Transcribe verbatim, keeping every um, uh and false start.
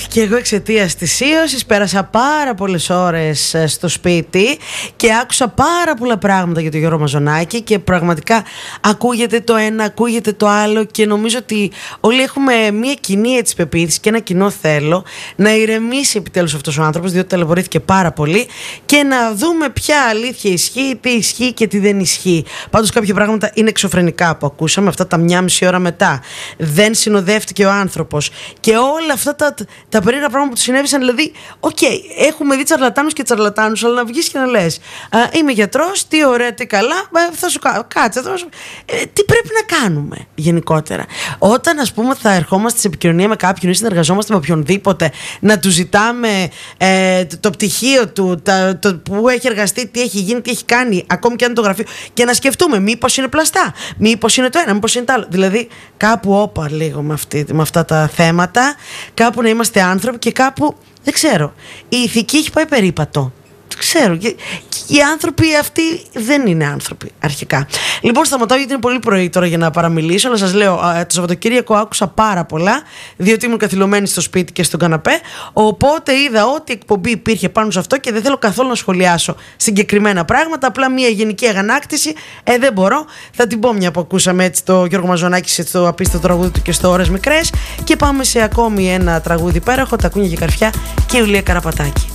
και εγώ εξαιτίας της ίωσης πέρασα πάρα πολλές ώρες στο σπίτι και άκουσα πάρα πολλά πράγματα για τον Γιώργο Μαζονάκη και πραγματικά ακούγεται το ένα, ακούγεται το άλλο και νομίζω ότι όλοι έχουμε μια κοινή έτσι πεποίθηση και ένα κοινό θέλω να ηρεμήσει επιτέλους αυτός ο άνθρωπος, διότι ταλαιπωρήθηκε πάρα πολύ, και να δούμε ποια αλήθεια ισχύει, τι ισχύει και τι δεν ισχύει. Πάντως κάποια πράγματα είναι εξωφρενικά που ακούσαμε, αυτά τα μια μισή ώρα μετά. Δεν συνοδεύτηκε ο άνθρωπος και όλα αυτά τα, τα περίεργα πράγματα που του συνέβησαν. Δηλαδή, οκ, okay, έχουμε δει τσαρλατάνους και τσαρλατάνους, αλλά να βγεις και να λες α, είμαι γιατρός, τι ωραία, τι καλά, θα σου κάτσε εδώ. Ε, τι πρέπει να κάνουμε γενικότερα. Όταν, ας πούμε, θα ερχόμαστε σε επικοινωνία με κάποιον ή συνεργαζόμαστε με οποιονδήποτε, να του ζητάμε ε, το, το πτυχίο του, τα, το που έχει εργαστεί, τι έχει γίνει, τι έχει κάνει, ακόμη και αν το γραφείο, και να σκεφτούμε μήπως είναι πλαστά, μήπως είναι το ένα, μήπως είναι το άλλο. Δηλαδή, κάπου όπα λίγο με, αυτή, με αυτά τα θέματα, κάπου να είμαστε άνθρωποι και κάπου, δεν ξέρω, η ηθική έχει πάει περίπατο. Ξέρω, και, και οι άνθρωποι αυτοί δεν είναι άνθρωποι αρχικά. Λοιπόν, σταματάω γιατί είναι πολύ πρωί τώρα για να παραμιλήσω, αλλά σας λέω, το Σαββατοκύριακο άκουσα πάρα πολλά, διότι ήμουν καθυλωμένη στο σπίτι και στον καναπέ. Οπότε είδα ό,τι εκπομπή υπήρχε πάνω σε αυτό και δεν θέλω καθόλου να σχολιάσω συγκεκριμένα πράγματα. Απλά μια γενική αγανάκτηση. Ε, δεν μπορώ. Θα την πω μια που ακούσαμε έτσι το Γιώργο Μαζονάκη στο απίστευτο τραγούδι του και στο Ώρες Μικρές. Και πάμε σε ακόμη ένα τραγούδι υπέροχο, τα Κούνια και Καρφιά και η Ιουλία Καραπατάκη.